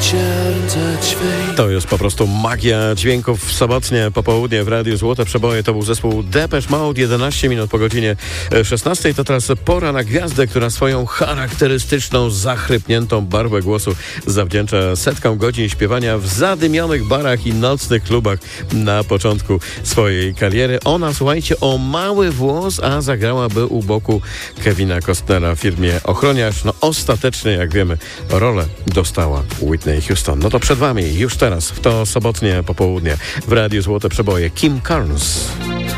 To jest po prostu magia dźwięków w sobotnie popołudnie w Radiu Złote Przeboje. To był zespół Depeche Mode, 11 minut po godzinie 16. To teraz pora na gwiazdę, która swoją charakterystyczną, zachrypniętą barwę głosu zawdzięcza setkom godzin śpiewania w zadymionych barach i nocnych klubach na początku swojej kariery. Ona, słuchajcie, o mały włos, a zagrałaby u boku Kevina Costnera w filmie Ochroniarz. No ostatecznie, jak wiemy, rolę dostała Whitney Houston. No to przed wami już teraz, w to sobotnie popołudnie w Radiu Złote Przeboje, Kim Carnes.